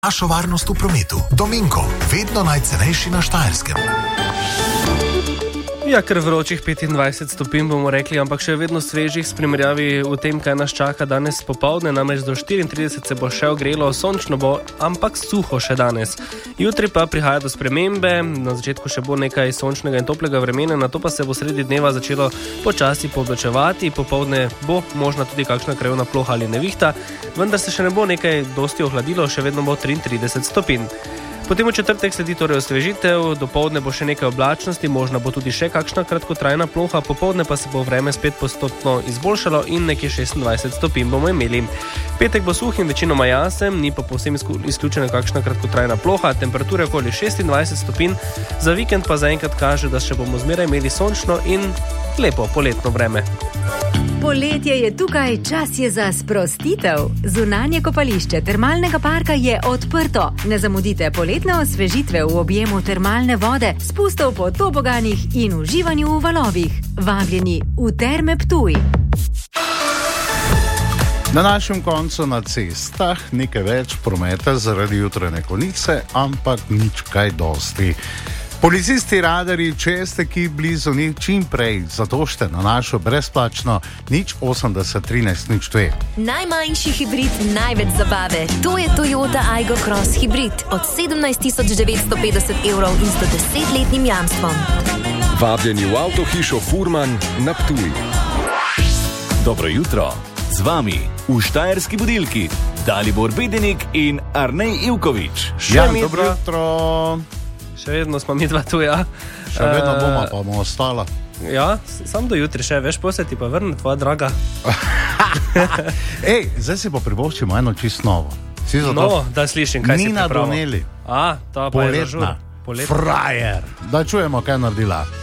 Našo varnost v prometu. Dominko, vedno najcenejši na Štajerskem. Ja, ker vročih 25 stopinj bomo rekli, ampak še vedno svežih s primerjavi v tem, kaj nas čaka danes popoldne, namreč do 34 se bo še ogrelo, sončno bo, ampak suho še danes. Jutri pa prihaja do spremembe, na začetku še bo nekaj sončnega in toplega vremena, nato pa se bo sredi dneva začelo počasi pooblačevati, popoldne bo možna tudi kakšna krajevna ploha ali nevihta, vendar se še ne bo nekaj dosti ohladilo, še vedno bo 33 stopinj. Potem v četrtek sledi torej osvežitev, dopoldne bo še nekaj oblačnosti, možna bo tudi še kakšna kratkotrajna ploha, popoldne pa se bo vreme spet postopno izboljšalo in nekje 26 stopinj bomo imeli. Petek bo suh in večinoma jasen, ni pa povsem izključena kakšna kratkotrajna ploha, temperature okoli 26 stopinj, za vikend pa zaenkrat kaže, da še bomo zmeraj imeli sončno in lepo poletno vreme. Poletje je tukaj, čas je za sprostitev. Zunanje kopališče termalnega parka je odprto. Ne zamudite poletne osvežitve v objemu termalne vode, spustov po toboganih in uživanju v valovih. Vabljeni v Terme Ptuj. Na našem koncu na cestah nekaj več prometa zaradi jutranje konice, ampak nič kaj dosti. Policisti, radarji, če ste ki blizu njih čim prej, zatožite na našo brezplačno 080 13 02. Najmanjši hibrid, največ zabave. To je Toyota Aygo Cross hibrid od 17.950 evrov in 110-letnim jamstvom. Vabljeni v avtohišo Furman na Ptuj. Dobro jutro, z vami v Štajerski budilki Dalibor Bedenik in Arnej Ivković. Dobro jutro. Še vedno smo mi dva tuja. Še vedno bomo, pa bomo ostala. Ja, sam do jutri še, veš, poseti pa vrne tvoja draga. Ej, zdaj si pa privoščimo eno čist novo. Novo, da slišim, kaj si Nina pripravil. Doneli. Ta pa je zažur. Poletna. Frajer. Da čujemo, kaj naredila.